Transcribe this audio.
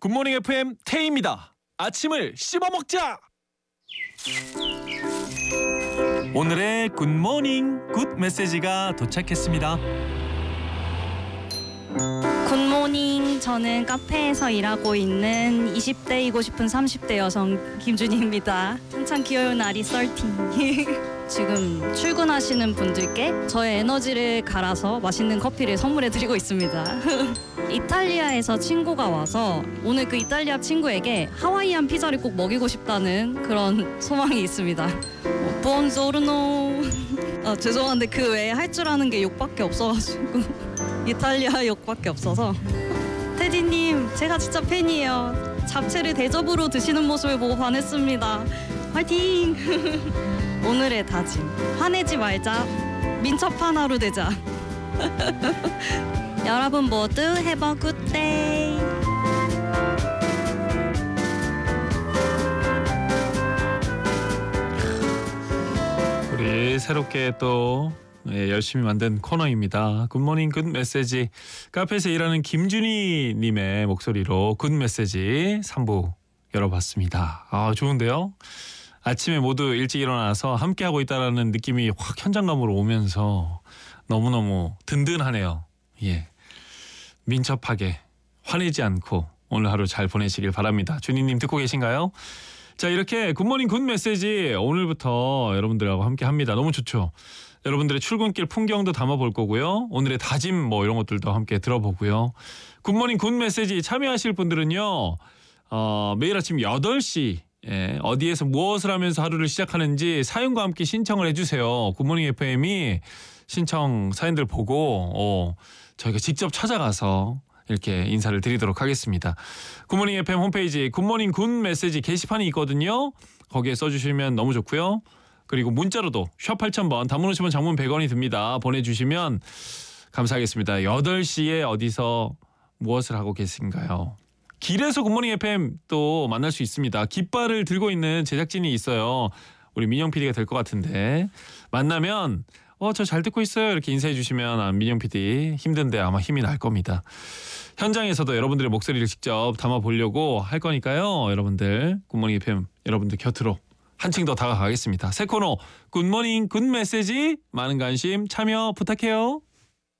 굿모닝 FM 태희입니다. 아침을 씹어먹자. 오늘의 굿모닝 굿 메시지가 도착했습니다. 굿모닝. 저는 카페에서 일하고 있는 20대이고 싶은 30대 여성 김준희입니다. 한창 귀여운 아리 썰팅. 지금 출근하시는 분들께 저의 에너지를 갈아서 맛있는 커피를 선물해드리고 있습니다. 이탈리아에서 친구가 와서 오늘 그 이탈리아 친구에게 하와이안 피자를 꼭 먹이고 싶다는 그런 소망이 있습니다. 부온조르노. 죄송한데 그 외에 할 줄 아는 게 욕밖에 없어가지고 이탈리아 욕밖에 없어서. 테디님, 제가 진짜 팬이에요. 잡채를 대접으로 드시는 모습을 보고 반했습니다. 화이팅! 오늘의 다짐, 화내지 말자, 민첩한 하루 되자. 여러분 모두 have a good day. 우리 새롭게 또 열심히 만든 코너입니다. 굿모닝 굿 메시지. 카페에서 일하는 김준희 님의 목소리로 굿 메시지 3부 열어봤습니다. 좋은데요? 아침에 모두 일찍 일어나서 함께하고 있다는 느낌이 확 현장감으로 오면서 너무너무 든든하네요. 예, 민첩하게 화내지 않고 오늘 하루 잘 보내시길 바랍니다. 준희님 듣고 계신가요? 자, 이렇게 굿모닝 굿 메시지 오늘부터 여러분들하고 함께합니다. 너무 좋죠? 여러분들의 출근길 풍경도 담아볼 거고요. 오늘의 다짐 이런 것들도 함께 들어보고요. 굿모닝 굿 메시지 참여하실 분들은요. 매일 아침 8시 어디에서 무엇을 하면서 하루를 시작하는지 사연과 함께 신청을 해주세요. 굿모닝 FM이 신청 사연들 보고 저희가 직접 찾아가서 이렇게 인사를 드리도록 하겠습니다. 굿모닝 FM 홈페이지 굿모닝 굿 메시지 게시판이 있거든요. 거기에 써주시면 너무 좋고요. 그리고 문자로도 샵 8000번 단문 50원 장문 100원이 듭니다. 보내주시면 감사하겠습니다. 8시에 어디서 무엇을 하고 계신가요? 길에서 굿모닝 FM 또 만날 수 있습니다. 깃발을 들고 있는 제작진이 있어요. 우리 민영 PD가 될 것 같은데 만나면 저 잘 듣고 있어요 이렇게 인사해 주시면 민영 PD 힘든데 아마 힘이 날 겁니다. 현장에서도 여러분들의 목소리를 직접 담아보려고 할 거니까요. 여러분들 굿모닝 FM 여러분들 곁으로 한층 더 다가가겠습니다. 새 코너 굿모닝 굿 메시지 많은 관심 참여 부탁해요.